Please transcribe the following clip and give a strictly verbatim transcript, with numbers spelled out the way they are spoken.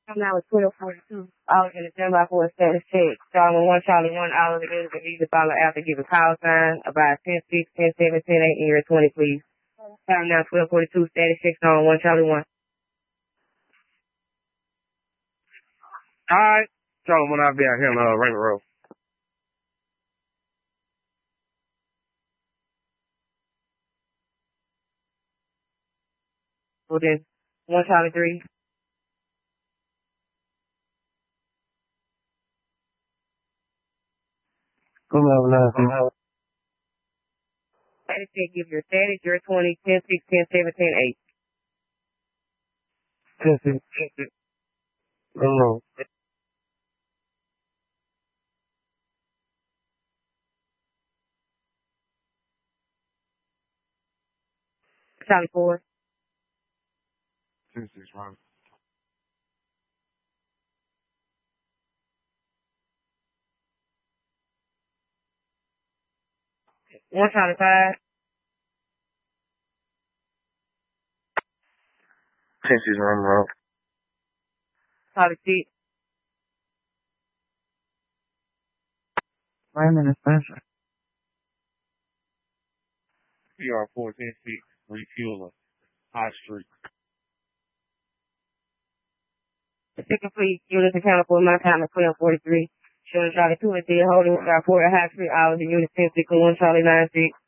I'm now at twelve forty-two. I was in the standby for a status check. Starting with one Charlie, one hour, the minute, and need to follow after give a call sign about ten six, ten seven, ten eight, and you're twenty, please. Time now twelve forty-two, status check on one Charlie, one. Alright. Charlie, when I'll be out here on uh, Raymond Road. Well then, one Charlie, three. Come on, now. Come on. Status check, give your status, you're twenty, ten six, ten seven, ten eight. ten six, ten six. No. Charlie, four. ten six, right. one Charlie, five. ten six, Raymond Road. Charlie, six. Raymond and Spencer. P R four ten six, refueling. High Street. The second fleet, units accounted for my time at twelve forty-three. Showing Charlie two and three, holding our port at High Street, hours, the unit ten six and one Charlie nine six.